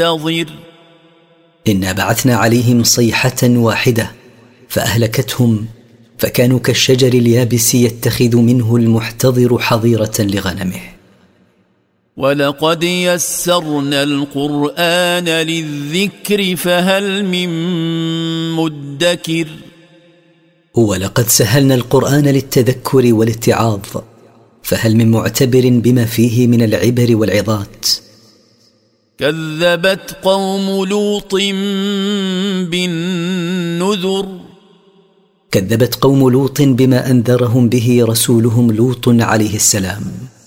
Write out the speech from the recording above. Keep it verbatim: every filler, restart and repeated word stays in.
منتظر إنا بعثنا عليهم صيحة واحدة فأهلكتهم، فكانوا كالشجر اليابس يتخذ منه المحتضر حظيرة لغنمه. ولقد يسرنا القرآن للذكر فهل من مدكر. ولقد سهلنا القرآن للتذكر والاتعاظ، فهل من معتبر بما فيه من العبر والعظات. كذبت قوم لوط بالنذر. كذبت قوم لوط بما أنذرهم به رسولهم لوط عليه السلام.